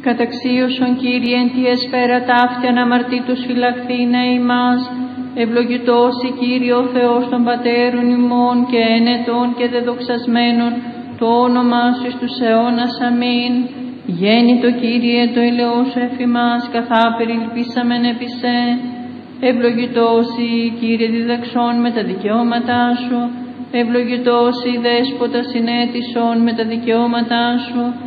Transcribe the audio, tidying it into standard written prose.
Καταξίωσον Κύριε εν τη εσπέρα ταύτια αναμαρτήτως φυλαχθήνε ημάς. Ευλογητός η Κύριε ο Θεός των πατέρων ημών και ένετων και δεδοξασμένων το όνομα σου εις τους αιώνας. Αμήν. Γέννητο Κύριε το ελεός σου εφ' ημάς, καθάπερ ελπίσαμεν επί σε. Ευλογητός η Κύριε διδαξών με τα δικαιώματά σου. Ευλογητός η Δέσποτα συνέτησον με τα δικαιώματά σου.